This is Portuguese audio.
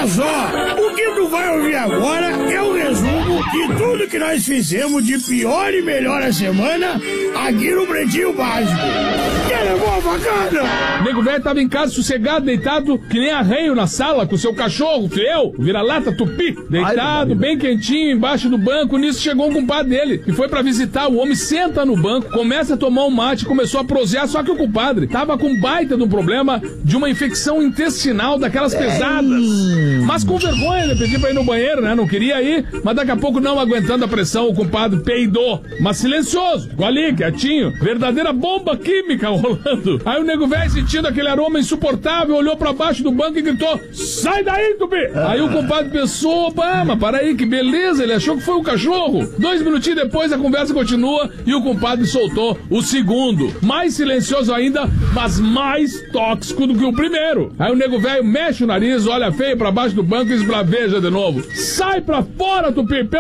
Olha só, o que tu vai ouvir agora é o resumo de tudo que nós fizemos de pior e melhor a semana aqui no Pretinho Básico. Que levou a facada? O nego velho tava em casa sossegado, deitado, que nem arreio na sala, com seu cachorro, fiel, vira-lata tupi, deitado, bem quentinho, embaixo do banco. Nisso chegou um compadre dele, que foi pra visitar. O homem senta no banco, começa a tomar um mate, começou a prosear, só que o compadre tava com baita de um problema de uma infecção intestinal daquelas pesadas. Mas com vergonha, ele pediu pra ir no banheiro, né? Não queria ir, mas daqui a pouco, não aguentando a pressão, o compadre peidou. Mas silencioso, ficou ali, quietinho. Verdadeira bomba química rolando. Aí o nego velho, sentindo aquele aroma insuportável, olhou pra baixo do banco e gritou: sai daí, Tupi! Aí o compadre pensou: opa, mas para aí, que beleza, ele achou que foi o cachorro. 2 minutinhos depois, a conversa continua e o compadre soltou o segundo. Mais silencioso ainda, mas mais tóxico do que o primeiro. Aí o nego velho mexe o nariz, olha feio pra baixo do banco e esbraveja de novo: sai pra fora, Tupi!